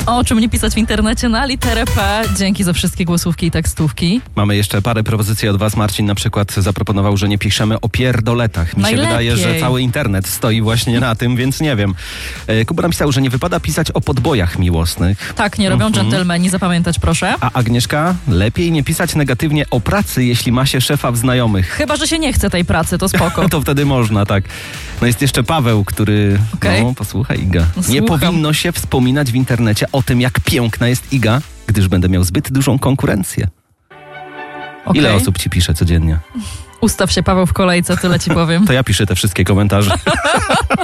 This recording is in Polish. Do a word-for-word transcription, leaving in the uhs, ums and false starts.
O czym nie pisać w internecie na literę P. Dzięki za wszystkie głosówki i tekstówki. Mamy jeszcze parę propozycji od was. Marcin na przykład zaproponował, że nie piszemy o pierdoletach. Mi Najlepiej. się wydaje, że cały internet stoi właśnie na tym, więc nie wiem. Kuba napisał, że nie wypada pisać o podbojach miłosnych. Tak, nie robią Mhm. dżentelmeni, zapamiętać proszę. A Agnieszka, lepiej nie pisać negatywnie o pracy, jeśli ma się szefa w znajomych. Chyba, że się nie chce tej pracy, to spoko. To wtedy można, tak. No jest jeszcze Paweł, który... Okej. No, posłuchaj Iga. No, nie słucham. powinno się wspominać w internecie o tym, jak piękna jest Iga, gdyż będę miał zbyt dużą konkurencję. Okej. Ile osób ci pisze codziennie? Ustaw się, Paweł, w kolejce, tyle ci powiem. To ja piszę te wszystkie komentarze.